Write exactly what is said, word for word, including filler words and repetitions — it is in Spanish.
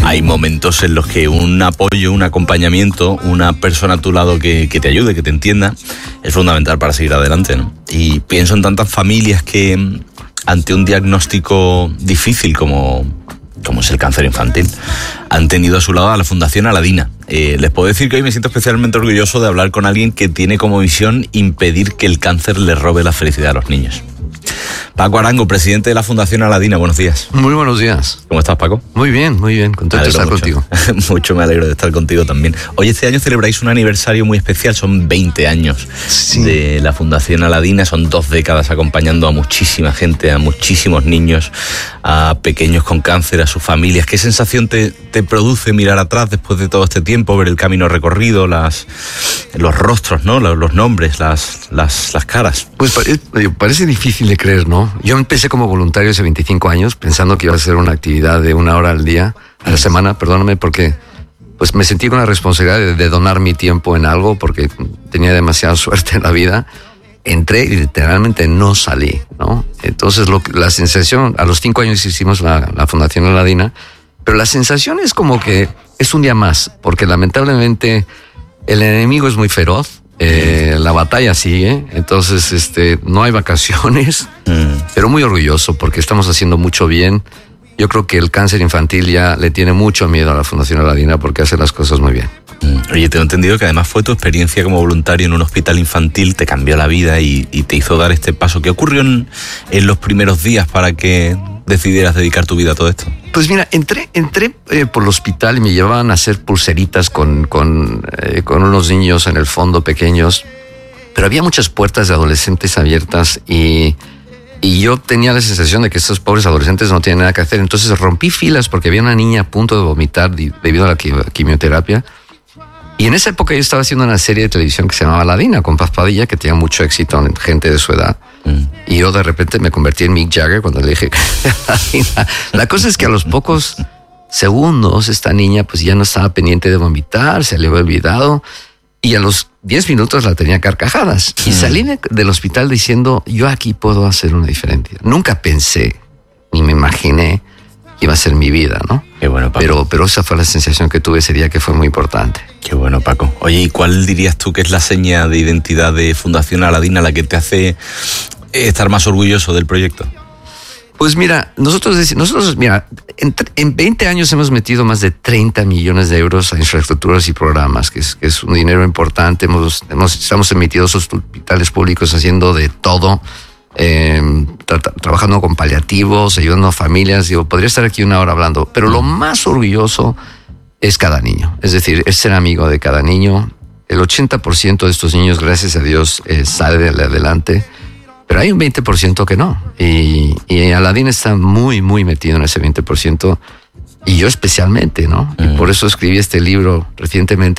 Hay momentos en los que un apoyo, un acompañamiento, una persona a tu lado que, que te ayude, que te entienda, es fundamental para seguir adelante, ¿no? Y pienso en tantas familias que ante un diagnóstico difícil como, como es el cáncer infantil, han tenido a su lado a la Fundación Aladina. Eh, les puedo decir que hoy me siento especialmente orgulloso de hablar con alguien que tiene como misión impedir que el cáncer le robe la felicidad a los niños. Paco Arango, presidente de la Fundación Aladina, buenos días. Muy buenos días. ¿Cómo estás, Paco? Muy bien, muy bien, contento de estar mucho. contigo. Mucho me alegro de estar contigo también. Hoy este año celebráis un aniversario muy especial, son veinte años sí. de la Fundación Aladina, son dos décadas acompañando a muchísima gente, a muchísimos niños, a pequeños con cáncer, a sus familias. ¿Qué sensación te, te produce mirar atrás después de todo este tiempo, ver el camino recorrido, las, los rostros, ¿no? los, los nombres, las, las, las caras? Pues parece, parece difícil de creer, ¿no? Yo empecé como voluntario hace veinticinco años pensando que iba a ser una actividad de una hora al día, a la semana, perdóname, porque pues me sentí con la responsabilidad de, de donar mi tiempo en algo porque tenía demasiada suerte en la vida. Entré y literalmente no salí, ¿no? Entonces lo, la sensación, a los cinco años hicimos la, la Fundación Aladina, pero la sensación es como que es un día más, porque lamentablemente el enemigo es muy feroz. Eh, la batalla sigue, entonces este, no hay vacaciones, mm. pero muy orgulloso porque estamos haciendo mucho bien. Yo creo que el cáncer infantil ya le tiene mucho miedo a la Fundación Aladina porque hace las cosas muy bien. Mm. Oye, tengo entendido que además fue tu experiencia como voluntario en un hospital infantil, te cambió la vida y, y te hizo dar este paso. ¿Qué ocurrió en, en los primeros días para que decidieras dedicar tu vida a todo esto? Pues mira, entré, entré eh, por el hospital y me llevaban a hacer pulseritas con, con, eh, con unos niños en el fondo pequeños, pero había muchas puertas de adolescentes abiertas y, y yo tenía la sensación de que estos pobres adolescentes no tienen nada que hacer. Entonces rompí filas porque había una niña a punto de vomitar debido a la quimioterapia. Y en esa época yo estaba haciendo una serie de televisión que se llamaba Aladina, con Paz Padilla, que tenía mucho éxito en gente de su edad. Mm. Y yo de repente me convertí en Mick Jagger cuando le dije Aladina. La cosa es que a los pocos segundos esta niña pues ya no estaba pendiente de vomitar, se le había olvidado. Y a los diez minutos la tenía carcajadas. Mm. Y salí de, del hospital diciendo, yo aquí puedo hacer una diferencia. Nunca pensé, ni me imaginé que iba a ser mi vida, ¿no? Qué bueno, Paco. Pero, pero esa fue la sensación que tuve ese día, que fue muy importante. Qué bueno, Paco. Oye, ¿y cuál dirías tú que es la seña de identidad de Fundación Aladina la que te hace estar más orgulloso del proyecto? Pues mira, nosotros, nosotros mira, en, en veinte años hemos metido más de treinta millones de euros a infraestructuras y programas, que es, que es un dinero importante. Hemos, hemos, estamos en veintidós hospitales públicos haciendo de todo. Eh, tra- trabajando con paliativos, ayudando a familias. Digo, podría estar aquí una hora hablando, pero lo más orgulloso es cada niño, es decir, es ser amigo de cada niño. El ochenta por ciento de estos niños, gracias a Dios, eh, sale de adelante, pero hay un veinte por ciento que no, y, y Aladina está muy, muy metido en ese veinte por ciento, y yo especialmente, ¿no? Mm. Y por eso escribí este libro recientemente